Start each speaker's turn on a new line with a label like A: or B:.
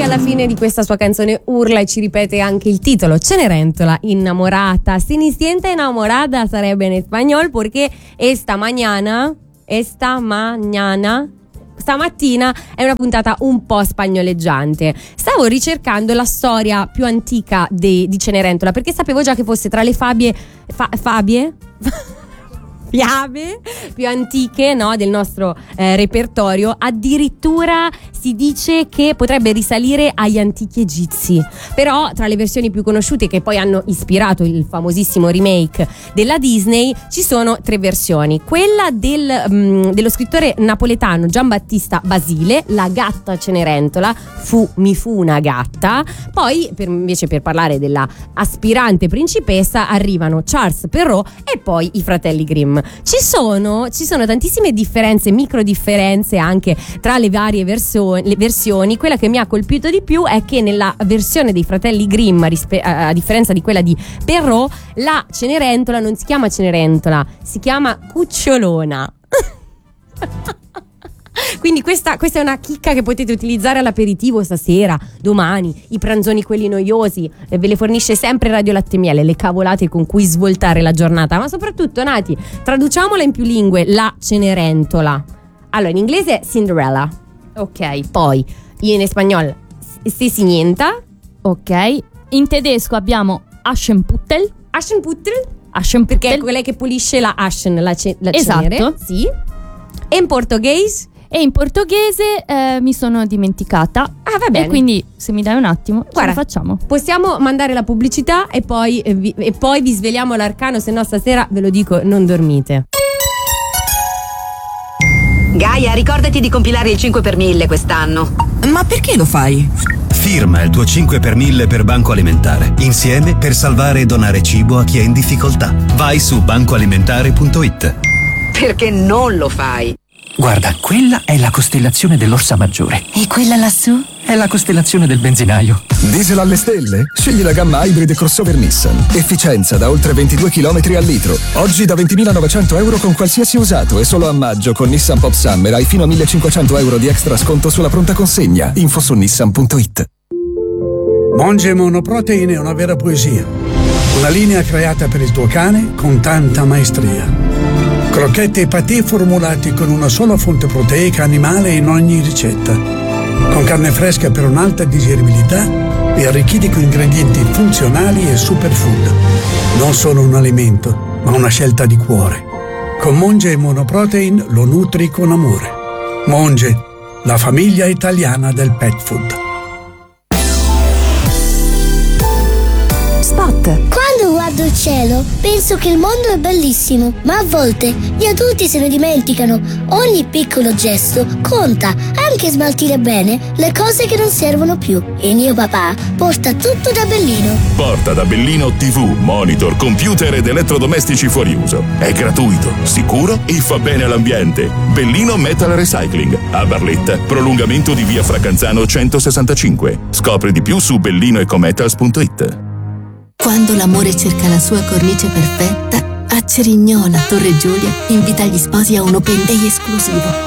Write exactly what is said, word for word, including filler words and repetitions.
A: alla fine di questa sua canzone urla e ci ripete anche il titolo, Cenerentola, innamorata. Se ni siente enamorada sarebbe in spagnolo, perché esta mañana, esta mañana, stamattina è una puntata un po' spagnoleggiante. Stavo ricercando la storia più antica de, di Cenerentola, perché sapevo già che fosse tra le fabie fa, fabie fiabe più antiche, no, del nostro eh, repertorio. Addirittura si dice che potrebbe risalire agli antichi egizi, però tra le versioni più conosciute che poi hanno ispirato il famosissimo remake della Disney ci sono tre versioni. Quella del, um, dello scrittore napoletano Giambattista Basile, la gatta Cenerentola, fu mi fu una gatta. Poi per, invece per parlare della aspirante principessa arrivano Charles Perrault e poi i fratelli Grimm. Ci sono, ci sono tantissime differenze, micro differenze anche tra le varie versioni, le versioni. Quella che mi ha colpito di più è che nella versione dei fratelli Grimm, rispe- a differenza di quella di Perrault, la Cenerentola non si chiama Cenerentola, si chiama Cucciolona. Quindi questa, questa è una chicca che potete utilizzare all'aperitivo stasera, domani, i pranzoni quelli noiosi, eh, ve le fornisce sempre Radio Latte Miele, le cavolate con cui svoltare la giornata. Ma soprattutto, Nati, traduciamola in più lingue, la Cenerentola. Allora, in inglese è Cinderella, ok, poi in spagnolo Cenicienta, ok,
B: in tedesco abbiamo Aschenputtel,
A: Aschenputtel,
B: Aschenputtel,
A: perché è quella che pulisce la Aschen, la, ce- la
B: esatto,
A: cenere, sì. E in portoghese?
B: E in portoghese eh, mi sono dimenticata.
A: Ah, va bene.
B: E quindi se mi dai un attimo,
A: guarda,
B: ce la facciamo.
A: Possiamo mandare la pubblicità e poi, e, vi, e poi vi sveliamo l'arcano, se no stasera ve lo dico, non dormite.
C: Gaia, ricordati di compilare il cinque per mille quest'anno.
D: Ma perché lo fai?
E: Firma il tuo cinque per mille per Banco Alimentare. Insieme per salvare e donare cibo a chi è in difficoltà. Vai su banco alimentare punto it.
C: Perché non lo fai?
F: Guarda, quella è la costellazione dell'Orsa Maggiore.
D: E quella lassù?
F: È la costellazione del benzinaio.
G: Diesel alle stelle? Scegli la gamma Hybrid crossover Nissan. Efficienza da oltre ventidue chilometri al litro. Oggi da ventimilanovecento euro con qualsiasi usato e solo a maggio con Nissan Pop Summer hai fino a millecinquecento euro di extra sconto sulla pronta consegna. Info su nissan punto it.
H: Monge Monoprotein è una vera poesia. Una linea creata per il tuo cane con tanta maestria. Crocchette e patè formulati con una sola fonte proteica animale in ogni ricetta. Con carne fresca per un'alta digeribilità e arricchiti con ingredienti funzionali e superfood. Non solo un alimento, ma una scelta di cuore. Con Monge Monoprotein lo nutri con amore. Monge, la famiglia italiana del pet food.
I: Spot. Quando guardo il cielo penso che il mondo è bellissimo, ma a volte gli adulti se ne dimenticano. Ogni piccolo gesto conta, anche smaltire bene le cose che non servono più. E mio papà porta tutto da Bellino.
J: Porta da Bellino tivù, monitor, computer ed elettrodomestici fuori uso. È gratuito, sicuro e fa bene all'ambiente. Bellino Metal Recycling, a Barletta, prolungamento di via Fracanzano centosessantacinque. Scopri di più su bellino ecometals punto it.
K: Quando l'amore cerca la sua cornice perfetta, a Cerignola, Torre Giulia, invita gli sposi a un open day esclusivo.